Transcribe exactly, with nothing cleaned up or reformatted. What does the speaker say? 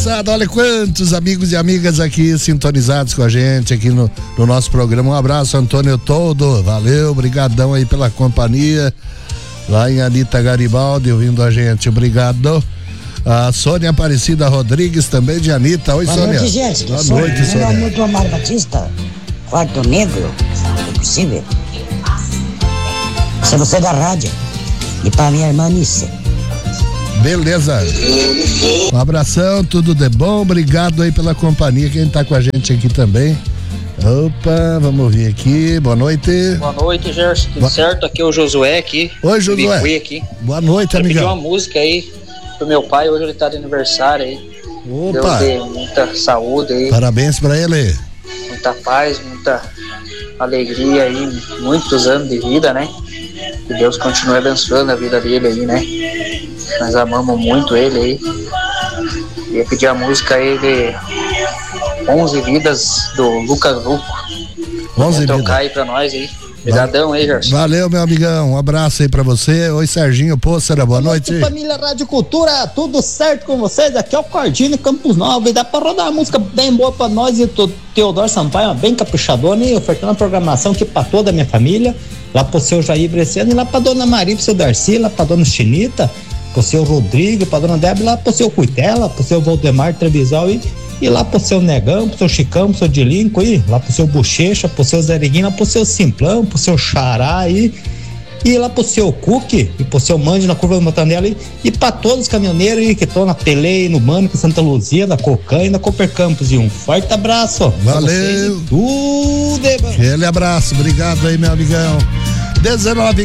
Olha quantos amigos e amigas aqui sintonizados com a gente aqui no, no nosso programa. Um abraço, Antônio Todo, valeu, brigadão aí pela companhia lá em Anita Garibaldi ouvindo a gente, obrigado. A Sônia Aparecida Rodrigues também de Anita. Oi, Boa Sônia. Noite, gente. Boa Sônia. noite, Sônia. Meu amigo Omar Batista, quarto negro, é possível? Se você é da rádio e para minha irmã Nícia. Beleza. Um abração, tudo de bom, obrigado aí pela companhia, quem tá com a gente aqui também. Opa, vamos ouvir aqui, boa noite. Boa noite, Gerson, tudo boa... certo? Aqui é o Josué aqui. Oi, Josué. Aqui. Boa noite, amigão. amigão. Eu pedi uma música aí pro meu pai, hoje ele tá de aniversário aí. Opa. Deus dê muita saúde aí. Parabéns pra ele. Muita paz, muita alegria aí, muitos anos de vida, né? Que Deus continue abençoando a vida dele aí, né? Nós amamos muito ele aí. Ia pedir a música aí de onze Vidas do Lucas Luco. onze Vidas. Tocar aí pra nós aí. Obrigadão aí, Gerson. Valeu, meu amigão. Um abraço aí pra você. Oi, Serginho Pôssera, boa noite. noite. Família Rádio Cultura, tudo certo com vocês? Aqui é o Cordino Campos Novos. E dá pra rodar uma música bem boa pra nós e o Teodoro Sampaio, bem caprichadona, e ofertando a programação aqui pra toda a minha família. Lá pro seu Jair Bresciano e lá pra dona Maria, pro seu Darcy, lá pra dona Chinita, pro seu Rodrigo, pra dona Débora, lá pro seu Cuitela, pro seu Valdemar Trevisol e, e lá pro seu Negão, pro seu Chicão, pro seu Dilinco e lá pro seu Bochecha, pro seu Zeriguinho, lá pro seu Simplão, pro seu Xará aí, e lá pro seu Cuque e pro seu Mande na Curva do Montanella e, e pra todos os caminhoneiros aí que estão na Peleia, no Mânico, Santa Luzia, na Cocan e na Cooper Campos. E um forte abraço. Valeu. Tudo é bom. Aquele abraço, obrigado aí, meu amigão. dezenove